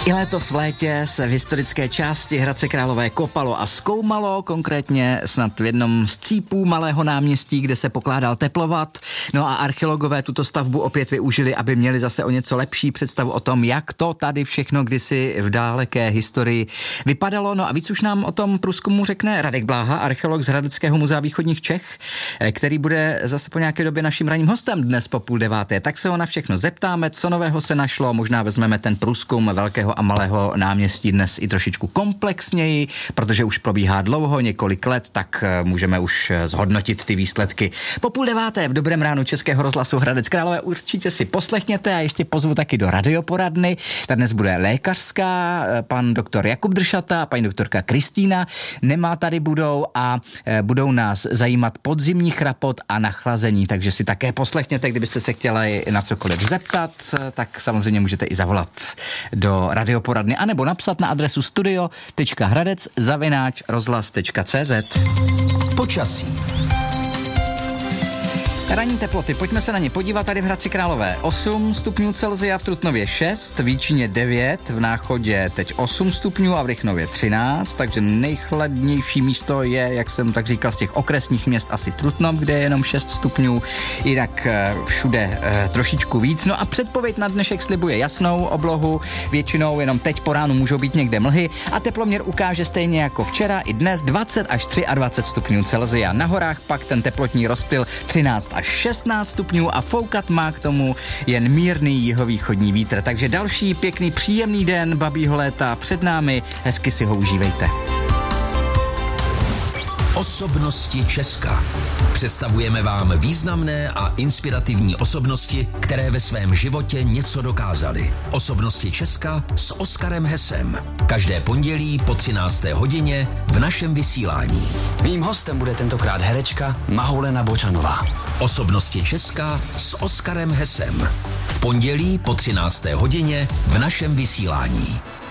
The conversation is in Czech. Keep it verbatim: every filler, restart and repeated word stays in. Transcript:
I letos v létě se v historické části Hradce Králové kopalo a zkoumalo, konkrétně snad v jednom z cípů malého náměstí, kde se pokládal teplovat. No a archeologové tuto stavbu opět využili, aby měli zase o něco lepší představu o tom, jak to tady všechno kdysi v daleké historii vypadalo. No a víc už nám o tom průzkumu řekne Radek Bláha, archeolog z Hradeckého muzea východních Čech, který bude zase po nějaké době naším ranním hostem dnes po půl deváté. Tak se ho na všechno zeptáme, co nového se našlo, možná vezmeme ten průzkum velkého a malého náměstí dnes i trošičku komplexněji, protože už probíhá dlouho, několik let, tak můžeme už zhodnotit ty výsledky. Po půl deváté v Dobrém ránu Českého rozhlasu Hradec Králové určitě si poslechněte a ještě pozvu taky do radioporadny. Ta dnes bude lékařská, pan doktor Jakub Dršata, paní doktorka Kristýna Nemá tady budou a budou nás zajímat podzimní chrapot a nachlazení, takže si také poslechněte, kdybyste se chtěli na cokoliv zeptat, tak samozřejmě můžete i zavolat do radioporadny, anebo napsat na adresu studio tečka hradec zavináč rozhlas tečka cé zet. Počasí. Ranní teploty, pojďme se na ně podívat. Tady v Hradci Králové osm stupňů Celsia, v Trutnově šest, v Jíčíně devět, v Náchodě teď osm stupňů a v Rychnově třináct, takže nejchladnější místo je, jak jsem tak říkal, z těch okresních měst asi Trutnov, kde je jenom šest stupňů, jinak všude eh, trošičku víc. No a předpověď na dnešek slibuje jasnou oblohu, většinou jenom teď po ránu můžou být někde mlhy a teploměr ukáže stejně jako včera i dnes dvacet až dvacet tři stupňů Celsia. Na horách pak ten teplotní rozptyl třináct až šestnáct stupňů a foukat má k tomu jen mírný jihovýchodní vítr. Takže další pěkný, příjemný den babího léta před námi. Hezky si ho užívejte. Osobnosti Česka. Představujeme vám významné a inspirativní osobnosti, které ve svém životě něco dokázaly. Osobnosti Česka s Oskarem Hesem. Každé pondělí po třinácté hodině v našem vysílání. Mým hostem bude tentokrát herečka Mahulena Bočanová. Osobnosti Česka s Oskarem Hesem. V pondělí po třinácté hodině v našem vysílání.